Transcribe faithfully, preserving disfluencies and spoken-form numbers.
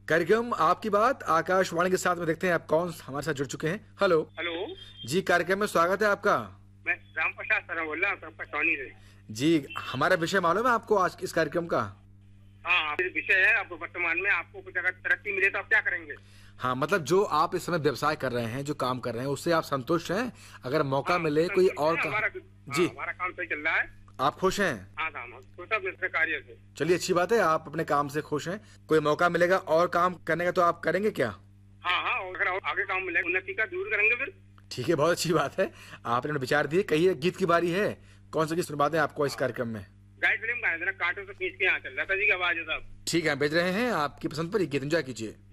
कार्यक्रम आपकी बात आकाशवाणी के साथ में देखते हैं आप कौन हमारे साथ जुड़ चुके हैं। हेलो हेलो जी, कार्यक्रम में स्वागत है आपका। मैं राम प्रसाद सर बोल रहा हूँ सबका सोनी से। जी, हमारा विषय मालूम है आपको आज इस कार्यक्रम का? हाँ, ये विषय है। आपको वर्तमान में आपको कुछ अगर तरक्की मिले तो आप क्या करेंगे? हाँ, मतलब जो आप इस समय व्यवसाय कर रहे हैं, जो काम कर रहे हैं, उससे आप संतुष्ट हैं? अगर मौका हाँ, मिले तो कोई ठीक और है, का... हमारा जी, हाँ, हमारा काम सही चल रहा है। आप खुश हैं? हाँ साहब, हम खुश हैं अपने कार्य से। चलिए, अच्छी बात है, आप अपने काम से खुश हैं। कोई मौका मिलेगा और काम करने का तो आप करेंगे क्या? हाँ हाँ, और अगर और आगे काम मिलेगा उन्नति का जरूर करेंगे फिर। ठीक है, बहुत अच्छी बात है, आपने विचार दिए। कहिए, गीत की बारी है, कौन सा गीत सुनवाते हैं आपको इस कार्यक्रम में? गाइड फिल्म का है, जरा कांटों से खींच के यहाँ चल रहा था जी की आवाज है साहब। ठीक है, भेज रहे हैं आपकी पसंद पर ये गीत, एंजॉय कीजिए।